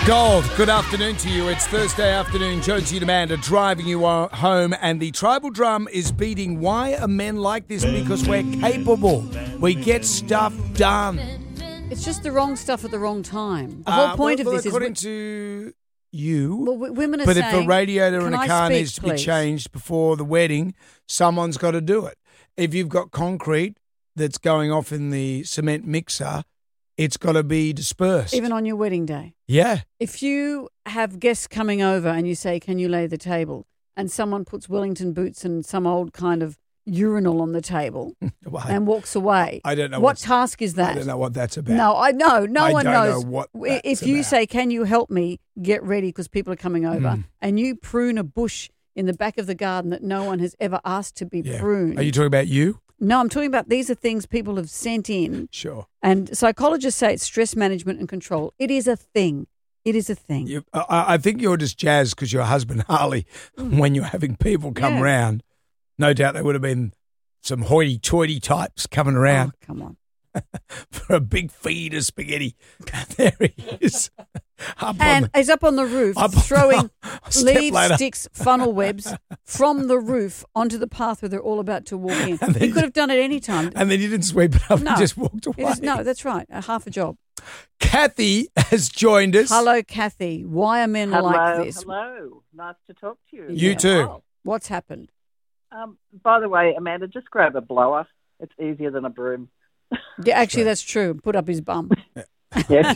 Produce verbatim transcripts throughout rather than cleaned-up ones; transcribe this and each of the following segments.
Gold, good afternoon to you. It's Thursday afternoon. Jonesy and Amanda driving you home, and the tribal drum is beating. Why are men like this? Because we're capable. We get stuff done. It's just the wrong stuff at the wrong time. The whole Uh, point well, of this well, according is... to you, Well, w- women are but saying... if a radiator in "Can a I car speak, needs to be please?" changed before the wedding, someone's got to do it. If you've got concrete that's going off in the cement mixer, it's got to be dispersed. Even on your wedding day. Yeah. If you have guests coming over and you say, can you lay the table? And someone puts Wellington boots and some old kind of urinal on the table Well, and walks away. I don't know What what's- task is that? I don't know what that's about. No, I know. No I one don't knows. know what if that's you about. say, can you help me get ready because people are coming over, Mm. and you prune a bush in the back of the garden that no one has ever asked to be Yeah. pruned. Are you talking about you? No, I'm talking about these are things people have sent in. Sure. And psychologists say it's stress management and control. It is a thing. It is a thing. You, I, I think you're just jazzed because your husband, Harley, when you're having people come Yeah. round, no doubt there would have been some hoity-toity types coming around Oh, come on. for a big feed of spaghetti. And there he is. Up And on the, he's up on the roof up- throwing a step leaves, later. sticks, funnel webs from the roof onto the path where they're all about to walk in. And He then- could have done it any time. And then you didn't sweep it up No. and just walked It away. is- no, that's right. A half a job. Kathy has joined us. Hello, Kathy. Why are men Hello, like this? hello. Nice to talk to you. You Yeah. too. Wow. What's happened? Um, by the way, Amanda, just grab a blower. It's easier than a broom. Yeah, actually, that's true. Put up his bum. Yes.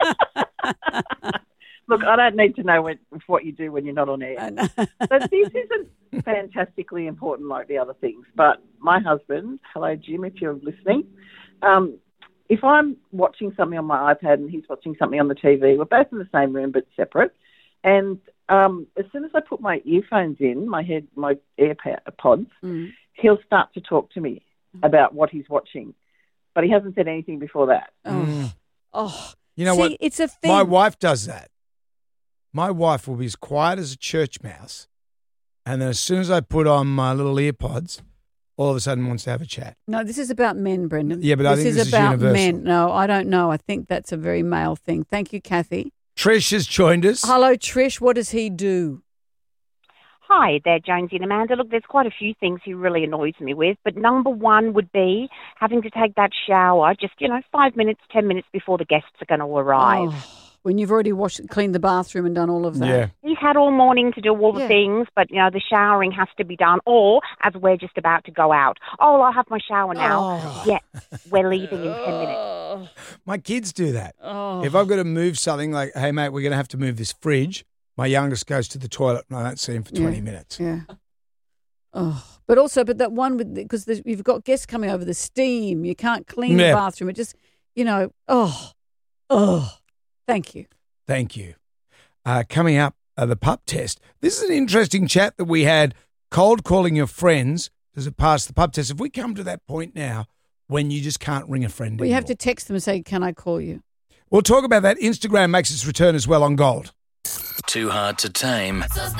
Look, I don't need to know when, what you do when you're not on air. And- But this isn't fantastically important like the other things. But my husband, hello, Jim, if you're listening, um, if I'm watching something on my iPad and he's watching something on the T V, we're both in the same room but separate. And um, as soon as I put my earphones in, my head, my AirPods, Mm. he'll start to talk to me about what he's watching. But he hasn't said anything before that. Oh, Mm. oh. You know See, what? it's a thing. My wife does that. My wife will be as quiet as a church mouse. And then as soon as I put on my little earpods, all of a sudden wants to have a chat. No, this is about men, Brendan. Yeah, but I this think is this is about universal. men. No, I don't know. I think that's a very male thing. Thank you, Kathy. Trish has joined us. Hello, Trish. What does he do? Hi there, Jonesy and Amanda. Look, there's quite a few things he really annoys me with, but number one would be having to take that shower just, you know, five minutes, ten minutes before the guests are going to arrive. Oh, when you've already washed, cleaned the bathroom and done all of that. Yeah. He's had all morning to do all the Yeah. things, but, you know, the showering has to be done, or as we're just about to go out, oh, I'll have my shower now. Oh. Yeah, we're leaving in ten minutes. Oh, My kids do that. oh. If I've got to move something like, hey, mate, we're going to have to move this fridge, my youngest goes to the toilet and I don't see him for twenty Yeah. minutes. Yeah. Oh, but also, but that one with because you've got guests coming over, the steam, you can't clean Yeah. the bathroom. It just, you know, oh, oh. Thank you. Thank you. Uh, coming up, uh, the pup test. This is an interesting chat that we had. Cold calling your friends. Does it pass the pup test? If we come to that point now when you just can't ring a friend Well, you have to anymore. text them and say, "Can I call you?" We'll talk about that. Instagram makes its return as well on Gold. Too hard to tame.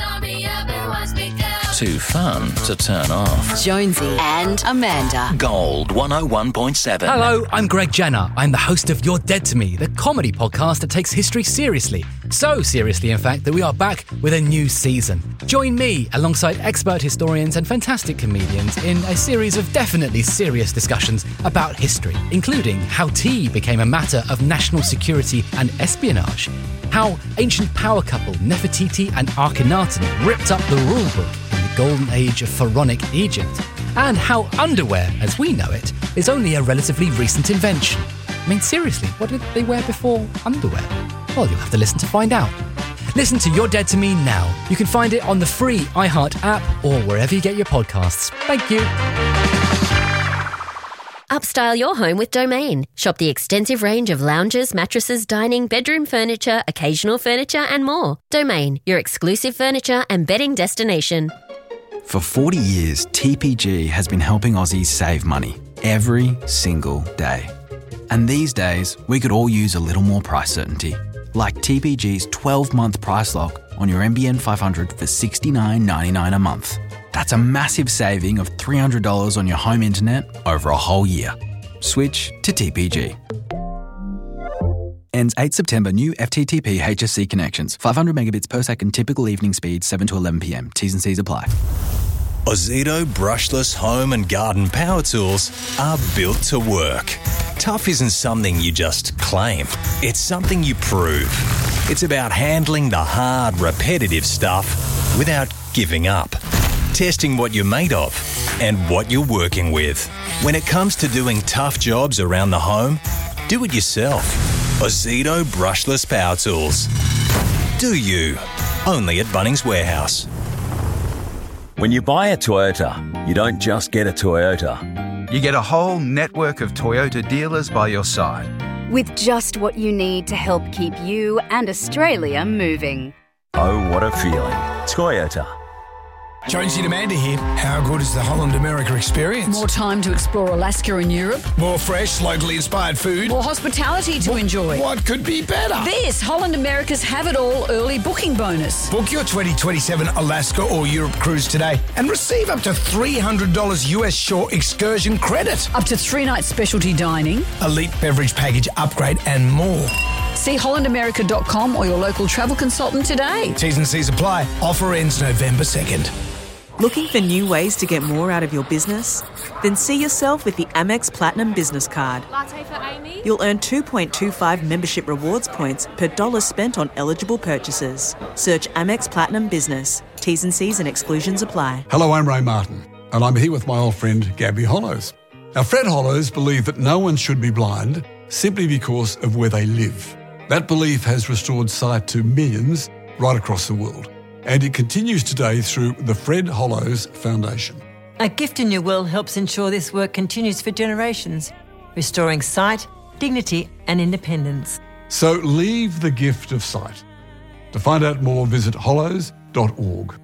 Too fun to turn off. Jonesy and Amanda. Gold one oh one point seven. Hello, I'm Greg Jenner. I'm the host of You're Dead to Me, the comedy podcast that takes history seriously. So seriously, in fact, that we are back with a new season. Join me alongside expert historians and fantastic comedians in a series of definitely serious discussions about history, including how tea became a matter of national security and espionage, how ancient power couple Nefertiti and Akhenaten ripped up the rule book in the golden age of pharaonic Egypt, and how underwear, as we know it, is only a relatively recent invention. I mean, seriously, what did they wear before underwear? Well, you'll have to listen to find out. Listen to You're Dead to Me now. You can find it on the free iHeart app or wherever you get your podcasts. Thank you. Upstyle your home with Domain. Shop the extensive range of lounges, mattresses, dining, bedroom furniture, occasional furniture, and more. Domain, your exclusive furniture and bedding destination. For forty years, T P G has been helping Aussies save money every single day. And these days, we could all use a little more price certainty. Like T P G's twelve-month price lock on your M B N five hundred for sixty-nine ninety-nine a month. That's a massive saving of three hundred dollars on your home internet over a whole year. Switch to T P G. Ends eighth September. New F T T P H S C connections. five hundred megabits per second. Typical evening speed seven to eleven p m. T's and C's apply. Ozito brushless home and garden power tools are built to work. Tough isn't something you just claim. It's something you prove. It's about handling the hard, repetitive stuff without giving up. Testing what you're made of and what you're working with. When it comes to doing tough jobs around the home, do it yourself. Ozito brushless power tools. Do you? Only at Bunnings Warehouse. When you buy a Toyota, you don't just get a Toyota. You get a whole network of Toyota dealers by your side. With just what you need to help keep you and Australia moving. Oh, what a feeling. Toyota. Jonesy and Amanda here. How good is the Holland America experience? More time to explore Alaska and Europe. More fresh, locally inspired food. More hospitality to what, enjoy. What could be better? This Holland America's Have It All early booking bonus. Book your twenty twenty-seven Alaska or Europe cruise today and receive up to three hundred dollars U S shore excursion credit. Up to three nights specialty dining. Elite beverage package upgrade and more. See holland america dot com or your local travel consultant today. T's and C's apply. Offer ends November second. Looking for new ways to get more out of your business? Then see yourself with the Amex Platinum Business Card. Latte for Amy? You'll earn two point two five membership rewards points per dollar spent on eligible purchases. Search Amex Platinum Business. T's and C's and exclusions apply. Hello, I'm Ray Martin, and I'm here with my old friend Gabby Hollows. Now, Fred Hollows believe that no one should be blind simply because of where they live. That belief has restored sight to millions right across the world. And it continues today through the Fred Hollows Foundation. A Gift in Your Will helps ensure this work continues for generations, restoring sight, dignity and independence. So leave the gift of sight. To find out more, visit hollows dot org.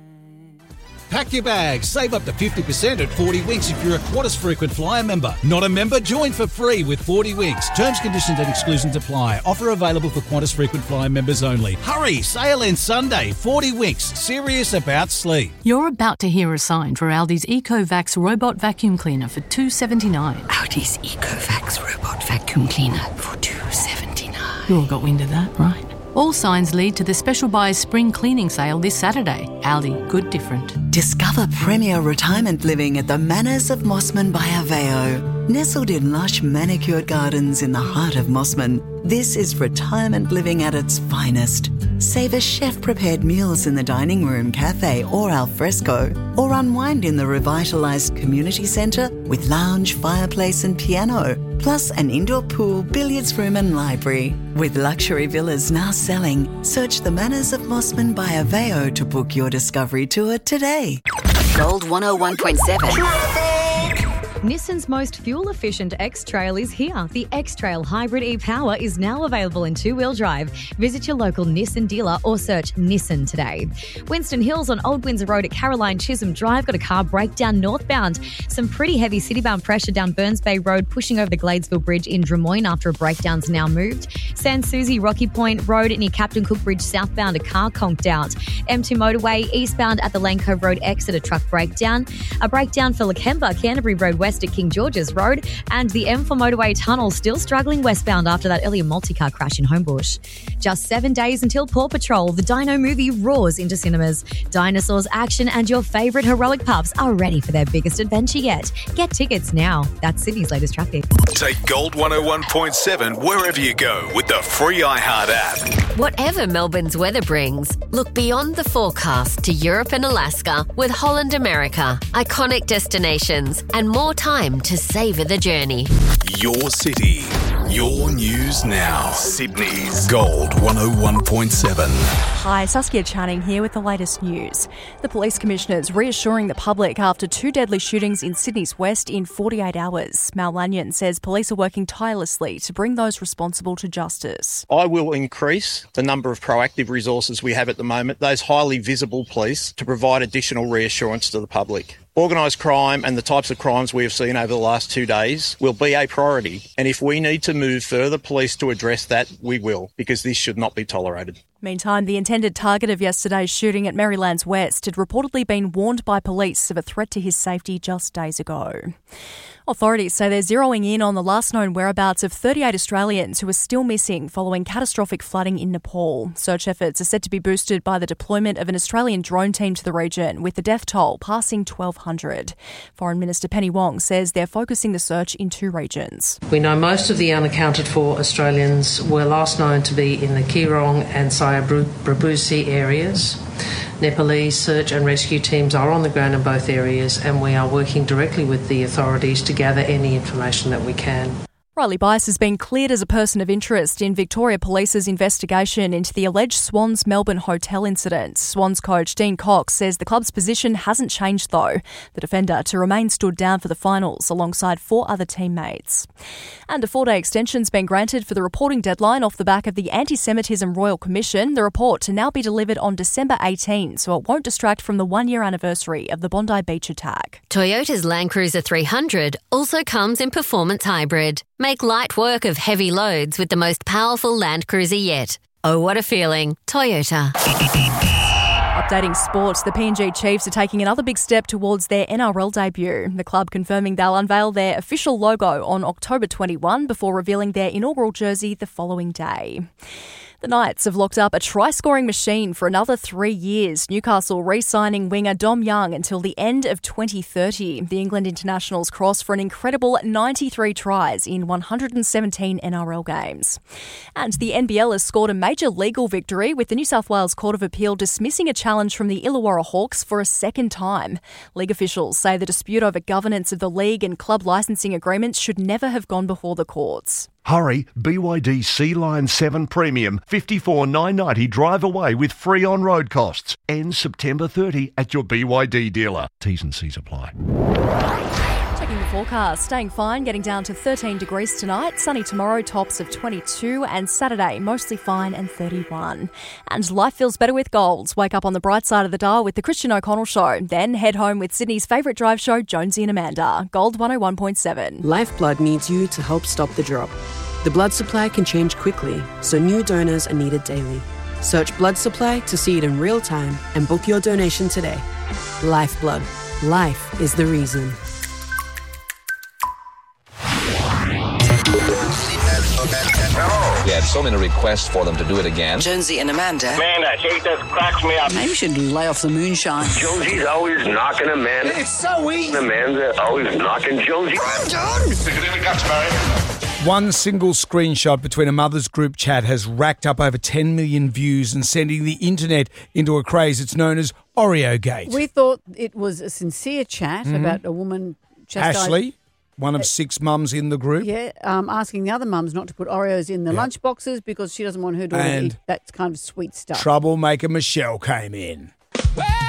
Pack your bags. Save up to fifty percent at forty Winks if you're a Qantas Frequent Flyer member. Not a member? Join for free with forty Winks. Terms, conditions and exclusions apply. Offer available for Qantas Frequent Flyer members only. Hurry! Sale ends Sunday. forty Winks. Serious about sleep. You're about to hear a sign for Aldi's EcoVax Robot Vacuum Cleaner for two dollars seventy-nine. Aldi's EcoVax Robot Vacuum Cleaner for two dollars seventy-nine. You all got wind of that, right? All signs lead to the Special Buys Spring Cleaning Sale this Saturday. Aldi, good different. Discover premier retirement living at the Manors of Mossman by Aveo. Nestled in lush manicured gardens in the heart of Mossman, this is retirement living at its finest. Savour chef-prepared meals in the dining room, cafe or al fresco, or unwind in the revitalised community centre with lounge, fireplace and piano, plus an indoor pool, billiards room and library. With luxury villas now selling, search the Manors of Mossman by Aveo to book your discovery tour today. Gold one oh one point seven. Nissan's most fuel-efficient X-Trail is here. The X-Trail Hybrid e-Power is now available in two-wheel drive. Visit your local Nissan dealer or search Nissan today. Winston Hills on Old Windsor Road at Caroline Chisholm Drive got a car breakdown northbound. Some pretty heavy city-bound pressure down Burns Bay Road pushing over the Gladesville Bridge in Drummoyne after a breakdown's now moved. San Susie Rocky Point Road near Captain Cook Bridge southbound, a car conked out. M two motorway eastbound at the Lane Cove Road exit, a truck breakdown. A breakdown for Lakemba, Canterbury Road West at King George's Road, and the M four motorway tunnel still struggling westbound after that earlier multi-car crash in Homebush. Just seven days until Paw Patrol. The Dino movie roars into cinemas. Dinosaurs, action, and your favourite heroic pups are ready for their biggest adventure yet. Get tickets now. That's Sydney's latest traffic. Take Gold one oh one point seven wherever you go with the free iHeart app. Whatever Melbourne's weather brings, look beyond the forecast to Europe and Alaska with Holland America. Iconic destinations and more time to savour the journey. Your city, your news now. Sydney's Gold one oh one point seven. Hi, Saskia Channing here with the latest news. The Police Commissioner's reassuring the public after two deadly shootings in Sydney's West in forty-eight hours. Mal Lanyon says police are working tirelessly to bring those responsible to justice. I will increase the number of proactive resources we have at the moment, those highly visible police, to provide additional reassurance to the public. Organised crime and the types of crimes we have seen over the last two days will be a priority. And if we need to move further police to address that, we will, because this should not be tolerated. Meantime, the intended target of yesterday's shooting at Maryland's West had reportedly been warned by police of a threat to his safety just days ago. Authorities say they're zeroing in on the last known whereabouts of thirty-eight Australians who are still missing following catastrophic flooding in Nepal. Search efforts are set to be boosted by the deployment of an Australian drone team to the region, with the death toll passing twelve hundred. Foreign Minister Penny Wong says they're focusing the search in two regions. We know most of the unaccounted for Australians were last known to be in the Kirong and Sayabrabusi areas. Nepalese search and rescue teams are on the ground in both areas, and we are working directly with the authorities to gather any information that we can. Riley Bice has been cleared as a person of interest in Victoria Police's investigation into the alleged Swans Melbourne hotel incident. Swans coach Dean Cox says the club's position hasn't changed, though. The defender to remain stood down for the finals alongside four other teammates. And a four-day extension's been granted for the reporting deadline off the back of the Anti-Semitism Royal Commission. The report to now be delivered on December eighteenth, so it won't distract from the one-year anniversary of the Bondi Beach attack. Toyota's Land Cruiser three hundred also comes in performance hybrid. Make light work of heavy loads with the most powerful Land Cruiser yet. Oh, what a feeling. Toyota. Updating sports, the P N G Chiefs are taking another big step towards their N R L debut. The club confirming they'll unveil their official logo on October twenty-first before revealing their inaugural jersey the following day. The Knights have locked up a try-scoring machine for another three years. Newcastle re-signing winger Dom Young until the end of twenty thirty. The England internationals cross for an incredible ninety-three tries in one hundred seventeen N R L games. And the N B L has scored a major legal victory, with the New South Wales Court of Appeal dismissing a challenge from the Illawarra Hawks for a second time. League officials say the dispute over governance of the league and club licensing agreements should never have gone before the courts. Hurry, B Y D Sea Line seven Premium, fifty-four thousand nine hundred ninety drive away with free on-road costs. Ends September thirtieth at your B Y D dealer. T's and C's apply. Checking the forecast, staying fine, getting down to thirteen degrees tonight. Sunny tomorrow, tops of twenty-two, and Saturday, mostly fine and thirty-one. And life feels better with Gold. Wake up on the bright side of the dial with the Christian O'Connell Show. Then head home with Sydney's favourite drive show, Jonesy and Amanda. Gold one oh one point seven. Lifeblood needs you to help stop the drop. The blood supply can change quickly, so new donors are needed daily. Search blood supply to see it in real time and book your donation today. Lifeblood. Life is the reason. We had so many requests for them to do it again. Jonesy and Amanda. Man, that shit just cracks me up. Maybe you should lay off the moonshine. Jonesy's always knocking Amanda. It's so easy. Amanda always knocking Jonesy. I'm done. Stick it in the guts, Barry. One single screenshot between a mother's group chat has racked up over ten million views and sending the internet into a craze. It's known as Oreo Gate. We thought it was a sincere chat Mhm. about a woman chastised. Ashley, one of six mums in the group. Yeah, um, asking the other mums not to put Oreos in the Yeah. lunch boxes because she doesn't want her daughter And to eat that kind of sweet stuff. Troublemaker Michelle came in.